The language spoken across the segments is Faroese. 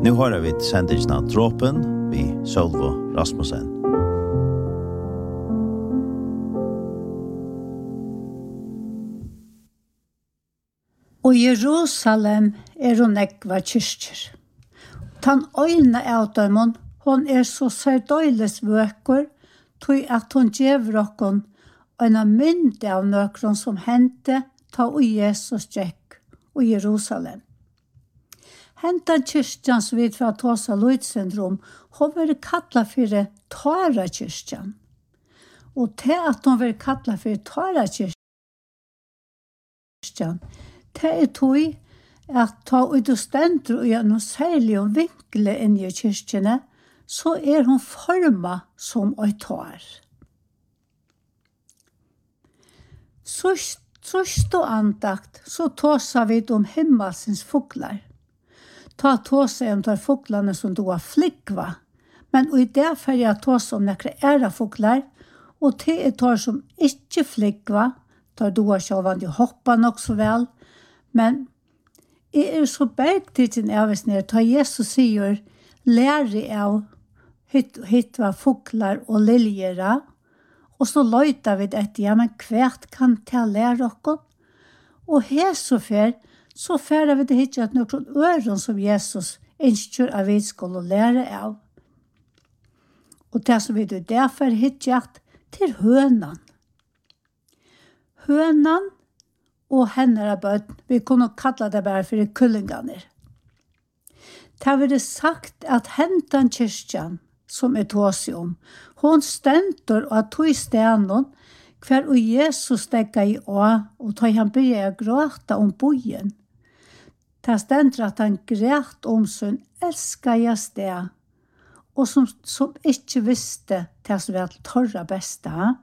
Nu har vi sendingen av Dråpen vid Sølvo Rasmussen. Og Jerusalem hun nekva kyrkjer. Tan øyne av dem, hon så særdeles vøker, tog at hon gjever okkon en mynd av nøkron som hendte ta og Jesus gikk og Jerusalem. Hentan kyrkjan som vi fra Tåsa Lloyd-syndrom, hon var kallat for Tara kyrkjan. Og til at hon var kallat for Tara kyrkjan, det tog at ta ut og stendur og gjør noe særlig om vinkle inn i kyrkjene, så hon forma som et tar. Sørst og andakt, så tåsa vi om himmelsens fuglar. Ta tåsa om de fuglene som du har flikva, men og i det får jeg tåsa om nekre æra fuglar, og det tar som ikke flikva, tar du har sjålvan de hoppa nok så vel, men jeg så bergtidsen av oss nere, ta Jesus sier, lære av hitt var fuglar og liljera, og så løyta vi dette, ja, men hvert kan ta lære okkon? Og hesofer, så færer vi det hitt at noen øren som Jesus ønsker at vi skulle lære av. Og det som vi det derfor hitt til hønan. Hønan og henne bøtt, vi kunne kalla det bare for kullingene. Det har vært sagt at hentan kyrkjan, som tås om, hon stendur og tog stenon, hver og Jesus stegga i å, og tog han begynte å gråta om bojen. Det stendur at han græt om sin elskede sted, og som ikke visste det som var torra besta.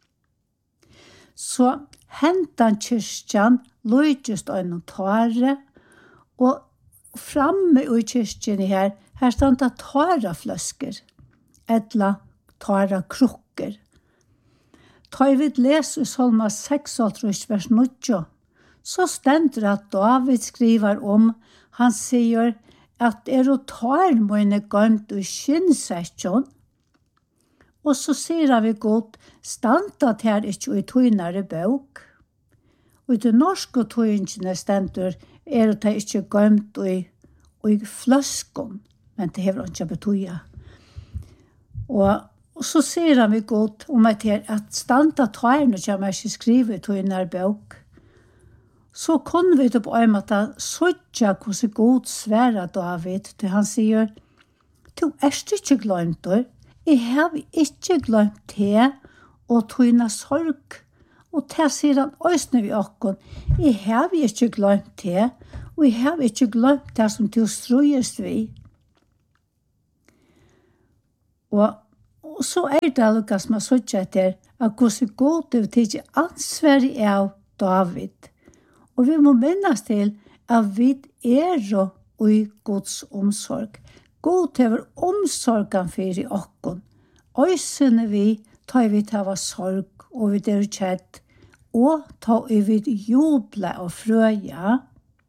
Så hentan kyrkjan løytjust øyne tare, og framme i kyrkjen her standa tara fløsker, etla tara krukker. Ta vi les i Salma 6, vers 9, så stendur at David skriver om, han sier at og tar mine gømt og skinnsetjon, og så sier vi godt, standa til ikke i tøynare bøk. Og i det norske tøyngene stendur det ikke gømt og i fløskon, men det hever ikke betøya. Og så sier vi godt om at standa tøyne kommer ikke skrive i tøynare bøk. Så kunne vi på en måte søtja hvordan god svære David, til han sier, du ikke glemt det, jeg har ikke glemt det, og tøyne sorg. Og til sier han, øsne vi okkon, jeg har ikke glemt det, og jeg har ikke glemt det som du strøyest vi. Og så det lukket som jeg søtja etter, at hvordan god det tidlig ansvar av David. Og vi må minnes til at vi og i Guds omsorg. God hever omsorgen for i okkon. Øysene vi tar vi til å sorg, og vi kjett, og tar vi juble og frøya.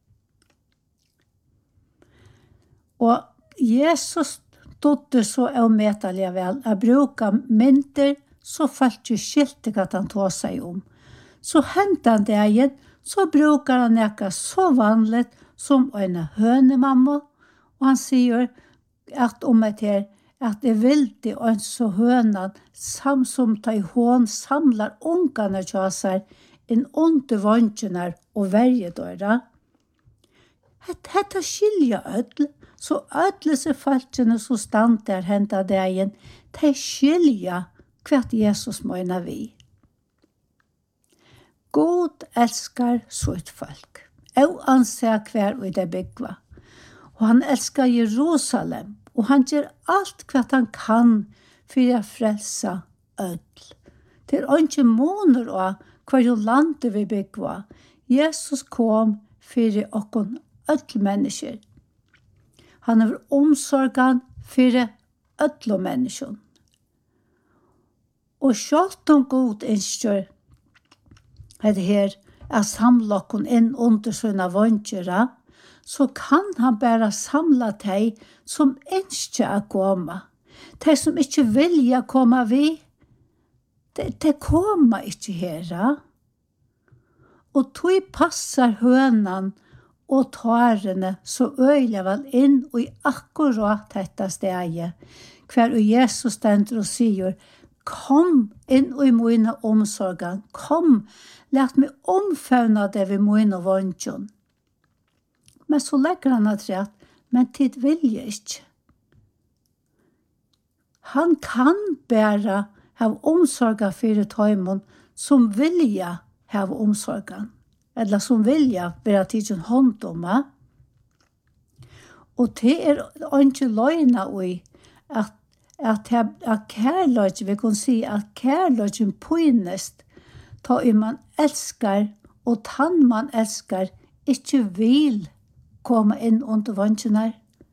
Og Jesus dotter så avmetelig vel, å bruke mynter, så falt jo skilt at han tog seg om. Så hentet han det igjen, så brukar han nekka så vanligt som en hønemamma, og han sier at at det vildi en så hønan som ta i hån samlar ungarna tjasar en under vantjenar og verjedøra. Hetta skilja ødel, så ødelse falskene som stand der henta dagen, de skilja hvert Jesus møyna vi. God elskar sitt folk, og anser hver og det byggva. Og han elskar Jerusalem, og han gjør alt hva han kan for å frelsa ødel. Det ikke måneder av hva jo landet vi byggva. Jesus kom for åkken ødel mennesker. Han har omsorgen for ødel mennesker. Og selv om god ønsker det her er samlokken inn under sånne vantjere, så kan han bara samla de som ønsker å komme. De som ikke vilja komme vi, de kommer ikke her. Og tog passar hønan og tårene så øyler vel inn og i akkurat dette stedet, hver og Jesus stender og sier, kom inn og i mine omsorgen, kom, lät meg omfavna det ved mine vondjon. Men så legger han at rett, men tid vilja ikke. Han kan bare ha omsorgen for tøymon som vilja ha omsorgen, eller som vilja være tidsen hånd om. Og det ikke løgna i at kærløg, vi kan si at kærløgjen pånest, ta man elskar, og tann man elskar, ikke vil komme inn under vantjene.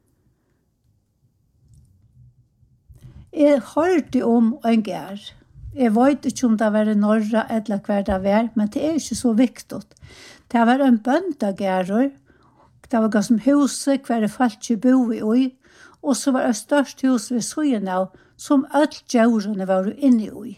Jeg hørte om en gær. Jeg vet ikke om det var i Norra eller hver det var, men det ikke så viktig. Det var en bøndagærer. Det var som huset hver folk ikke bo i, og så var det størst hus ved søyen av, som alle djurene var inne i.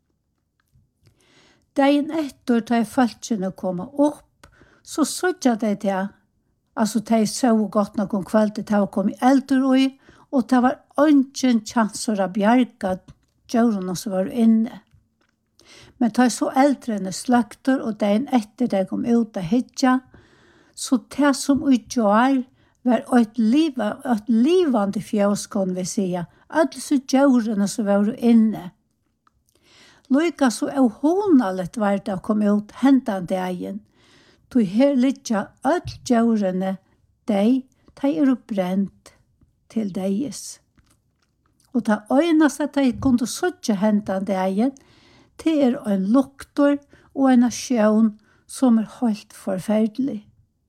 Dagen etter da folkene kom opp, så sødde de til, altså de så godt nok om kveldet, det var kommet eldre i, og det var ingen chanser av bjerga djurene som var inne. Men da så eldrene sløkter, og dagen etter de kom ut av hitja, så det som utgjør var et livande fjøs, kan vi si, alle så djurene som var inne. Lika så honalet var det å komme ut hentan dagen. Du her litt alle djurene, de brent til deis. Og det øyneste at de kunne søtte hentan dagen, det en lukter og en sjøen som helt forferdelig.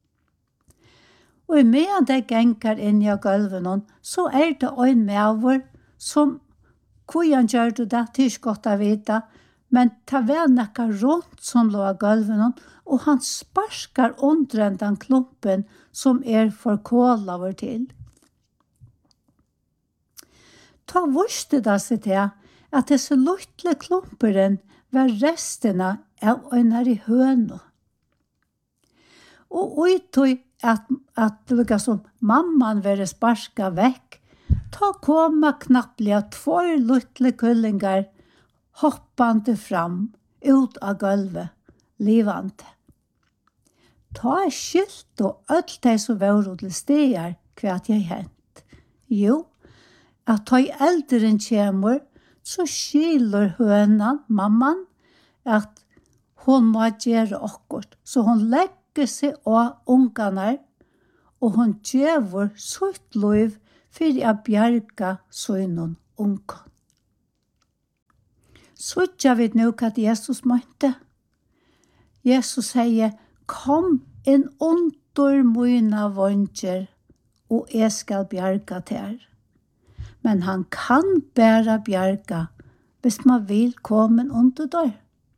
Og medan de gengar inn i gulven, så det en medver som hvordan gjør du det, det ikke godt å vite, men det var noe rundt som lå av gulven, og han sparskar under den klumpen som forkålet over til. Ta visste det seg til at disse lille klumperen var restene av en her i høna. Og uttøy at liksom, mamman var sparska vekk, ta koma knapplega 2 lille kullingar hoppande fram ut av gulvet, livande. Ta skilt og alt de som var til stegar hva jeg hent. Jo, at ta eldren kjemur, så skiler hønan, mamman, at hon må gjøre okkort, så hon legger seg av ungarna, og hon gjør sitt liv for å bjerga sønnen ungan. Så jeg vet nå hva Jesus mente. Jesus sier, kom inn under mine vondjer, og jeg skal bjerga til. Men han kan bare bjerga hvis man vil komme under der.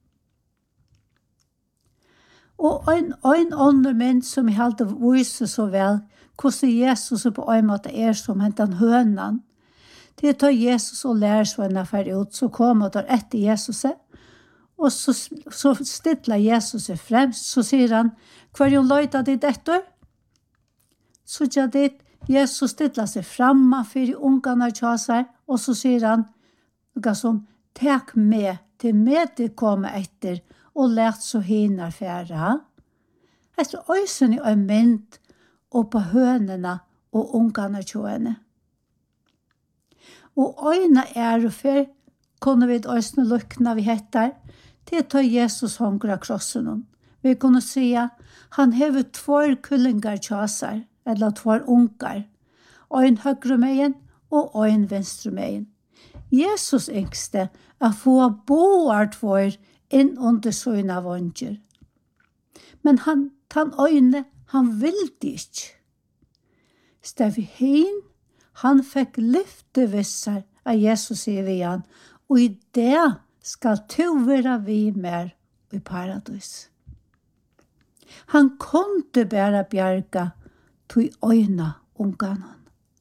Og en annen mynd som jeg halte viser så vel, hvordan Jesus på en måte som hentan hønan. Det tar Jesus og lærer sånne ferdig ut, så kommer der etter Jesus, og så stiller Jesus seg fremst, så sier han, hva er jo løyta ditt etter? Så gjør det, Jesus stiller seg fremme for de ungene kjøser, og så sier han, noe som, takk med til med det kommer etter, og lært så hinner færre. Etter øysen i en mynd, og på hønene og ungene kjøene. Og øyne og fer, kunne vi øyne lukkene vi heter, det tar Jesus hånger av krossen. Vi kunne si at han hever 2 kullingar kjøser, eller 2 unger, en høyre meien og en venstre meien. Jesus yngste å få boar 2 inn under søgne vondjer. Men han øyne, han ville ikke. Stevi hin, han fikk lyftevisser av Jesus i han, og i det skal to være vi mer i paradis. Han kunde bare bjerga tog øyna unganen.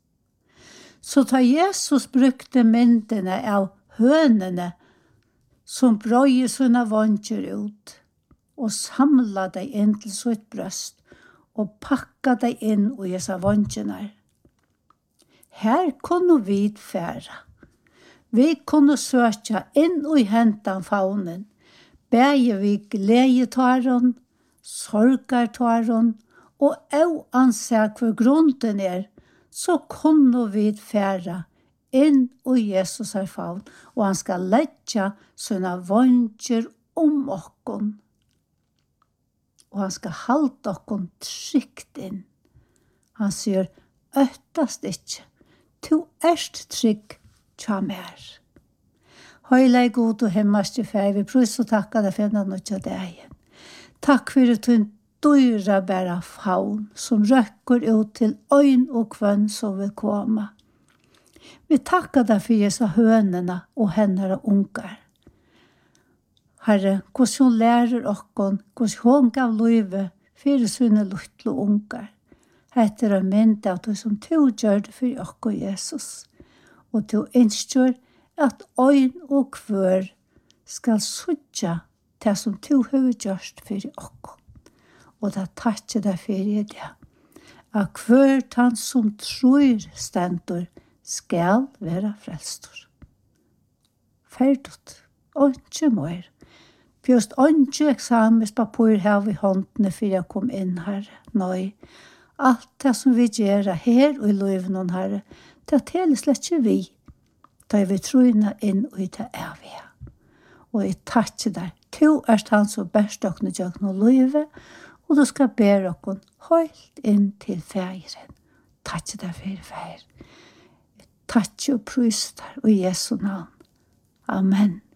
Så tar Jesus brukte myndene av hønene som brøye sina vantjer ut og samla deg inn til sitt brøst og pakka deg inn i disse vantjene. Her kunne vi færa. Vi kunne søkja inn i hentan faunen, bæge vi gledetaren, sorgartaren, og anser hver grunden så kunne vi færa inn i Jesus faun, og han skal letja sina vantjer okkon. Og han skal halda okkon trygt inn. Han sier, øttast ikkje, tu erst trygg tja mer. Høyleg god og himmelske fær, vi prøys og takka deg for denne nødja deg. Takk for at du dyra bæra faun som røkker ut til øyn og kvønn som vil komme. Vi takkar deg for disse hønene og henne ungar. Herre, hvordan hun lærer okkon, hvordan hun gav løyve for sine luttlo ungar. Hette er mynd av det som du gjør det for okko Jesus. Og du innskjør at øyn og kvør skal suttja det som du har gjort for okko. Og da takkje deg for det. At kvør han som tror stendur skal være frelstor. Ferdot, ikke mer. Just ikke eksamenspapir her i håndene for jeg kom inn her. Nei, alt det som vi gjør her og i løven her, det teller slett ikke vi. Da vi troende inn og det vi. Og jeg takker deg. Du han som best dere gjør noe løve, og du skal bære dere helt inn til feiren. Takk deg for feir. Takk og prøys der, og i Jesu navn. Amen.